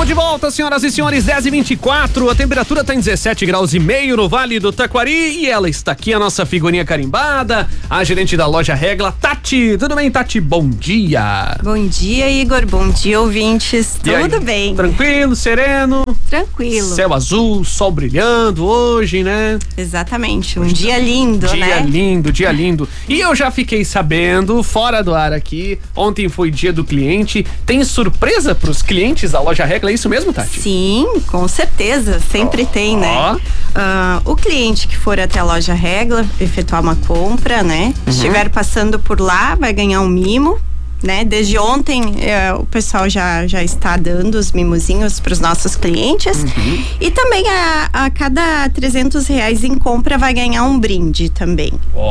Estamos de volta, senhoras e senhores, 10h24, a temperatura está em 17,5 graus no Vale do Taquari e ela está aqui, a nossa figurinha carimbada, a gerente da loja Regla, Tati. Tudo bem, Tati? Bom dia. Bom dia, Igor. Bom dia, ouvintes. Tudo bem? Tranquilo, sereno? Tranquilo. Céu azul, sol brilhando hoje, né? Exatamente, um dia lindo, né? Dia lindo. E eu já fiquei sabendo, fora do ar aqui, ontem foi dia do cliente, tem surpresa pros clientes da loja Regla, é isso mesmo, Tati? Sim, com certeza, sempre tem, né? O cliente que for até a loja Regla efetuar uma compra, né? Estiver passando por lá, vai ganhar um mimo, né? Desde ontem o pessoal já está dando os mimozinhos para os nossos clientes. E também a cada R$300 em compra vai ganhar um brinde também.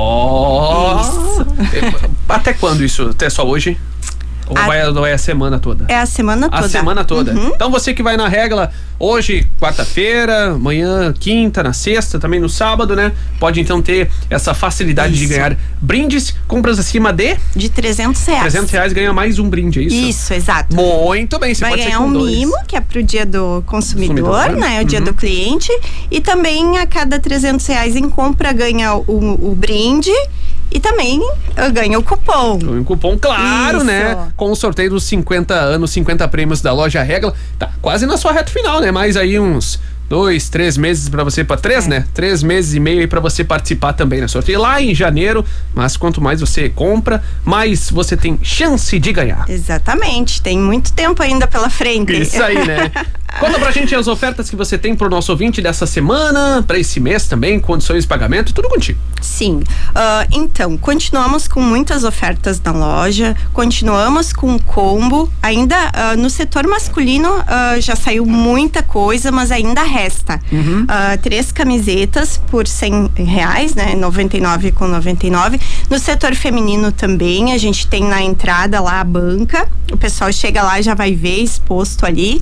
Isso. Até quando isso? Até só hoje? Ou vai a semana toda? É a semana toda. A semana toda. Então você que vai na Regla hoje, quarta-feira, amanhã, quinta, na sexta, também no sábado, né? Pode então ter essa facilidade de ganhar brindes, compras acima de R$300. R$300 ganha mais um brinde, é isso? Isso, exato. Muito bem, você vai pode ganhar ser com um mimo, que é pro dia do consumidor, né? O dia do cliente. E também a cada R$300 em compra ganha o brinde. E também ganha o cupom. Um cupom, claro, isso, né? Com o sorteio dos 50 anos, 50 prêmios da loja Regla. Tá quase na sua reta final, né? Mais aí uns 2, 3 meses pra você, né? 3 meses e meio aí pra você participar também, né? Sorteio lá em janeiro, mas quanto mais você compra, mais você tem chance de ganhar. Exatamente, tem muito tempo ainda pela frente. Isso aí, né? Conta pra gente as ofertas que você tem pro nosso ouvinte dessa semana, pra esse mês também, condições de pagamento, tudo contigo. Sim, então, continuamos com muitas ofertas na loja, continuamos com combo, ainda no setor masculino já saiu muita coisa, mas ainda resta. 3 camisetas por R$100, né? 99,99. No setor feminino também, a gente tem na entrada lá a banca, o pessoal chega lá e já vai ver exposto ali.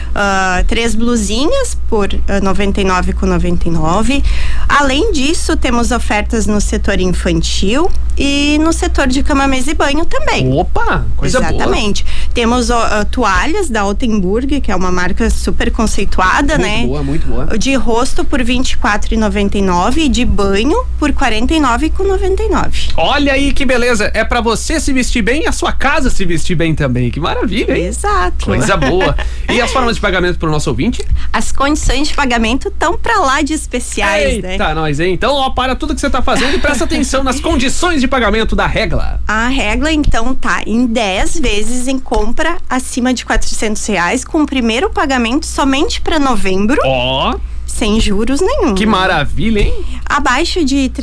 3 blusinhas por R$99,99. Além disso, temos ofertas no setor infantil e no setor de cama, mesa e banho também. Opa, coisa boa. Exatamente. Temos toalhas da Altenburg, que é uma marca super conceituada, né? Muito boa. De rosto por R$24,99 e de banho por R$49,99. Olha aí que beleza, é pra você se vestir bem e a sua casa se vestir bem também, que maravilha, hein? Exato. Coisa boa. E as formas de pagamento pro nosso ouvinte? As condições de pagamento estão pra lá de especiais, né? Eita, nós, hein? Então, para tudo que você tá fazendo e presta atenção nas condições de pagamento da Regla. A Regla, então, tá em 10 vezes em compra acima de R$400, com o primeiro pagamento somente pra novembro. Sem juros nenhum. Que maravilha, hein? Abaixo de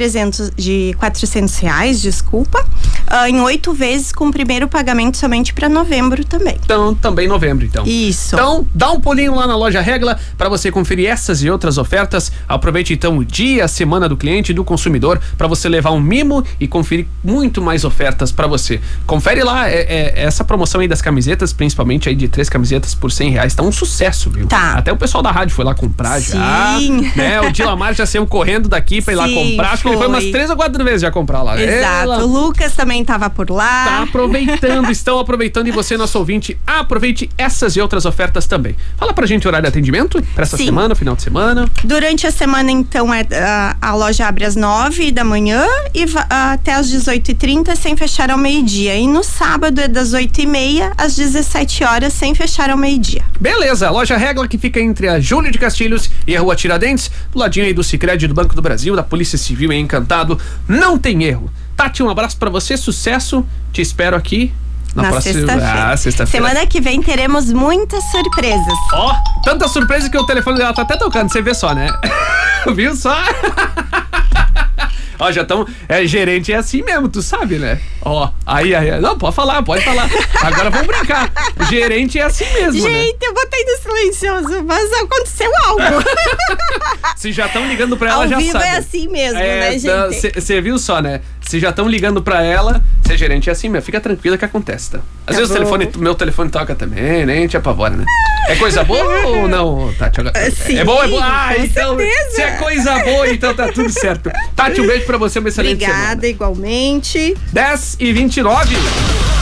R$400, desculpa, em 8 vezes com o primeiro pagamento somente para novembro também. Então, também novembro, então. Isso. Então, dá um pulinho lá na loja Regla para você conferir essas e outras ofertas. Aproveite então o dia, a semana do cliente e do consumidor para você levar um mimo e conferir muito mais ofertas para você. Confere lá, essa promoção aí das camisetas, principalmente aí de 3 camisetas por R$100, tá um sucesso, viu? Tá. Até o pessoal da rádio foi lá comprar. Sim. Já. Né? O Dilamar já saiu correndo daqui pra ir lá comprar. Acho que ele foi umas 3 ou 4 vezes já comprar lá. Exato. O Lucas também tava por lá. Tá aproveitando, estão aproveitando. E você, nosso ouvinte, aproveite essas e outras ofertas também. Fala pra gente o horário de atendimento pra essa semana, final de semana. Durante a semana, então, a loja abre às 9 da manhã e até às 18h30, sem fechar ao meio-dia. E no sábado é das 8h30 às 17 horas, sem fechar ao meio-dia. Beleza, loja Regla, que fica entre a Júlio de Castilhos e a Rua Tiradentes, do ladinho aí do Sicredi, do Banco do Brasil, da Polícia Civil em Encantado. Não tem erro. Tati, um abraço pra você, sucesso. Te espero aqui na próxima sexta-feira. Semana que vem teremos muitas surpresas. Tanta surpresa que o telefone dela tá até tocando, você vê só, né? Viu só? Já estão. Gerente é assim mesmo, tu sabe, né? Aí. Não, pode falar. Agora vamos brincar. Gerente é assim mesmo. Gente, eu botei no silencioso, mas aconteceu algo. Se já estão ligando pra ela, ao já vivo sabe. É assim mesmo, né, gente? Você viu só, né? Se já estão ligando pra ela, ser gerente é assim mesmo. Fica tranquila que acontece, tá? Às vezes meu telefone toca também, nem te apavora, né? É coisa boa ou não, Tati? Sim, é bom? Então, certeza. se é coisa boa, então tá tudo certo. Tati, um beijo pra você, uma excelente semana. Obrigada, igualmente. 10h29.